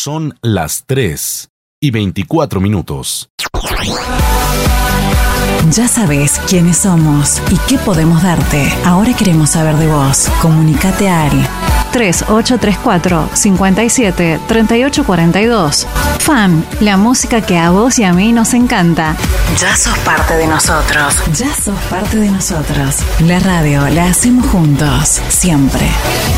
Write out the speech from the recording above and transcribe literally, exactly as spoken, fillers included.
Son las tres y veinticuatro minutos. Ya sabes quiénes somos y qué podemos darte. Ahora queremos saber de vos. Comunicate al tres ocho tres cuatro, cinco siete, tres ocho cuatro dos. Fan, la música que a vos y a mí nos encanta. Ya sos parte de nosotros. Ya sos parte de nosotros. La radio la hacemos juntos, siempre.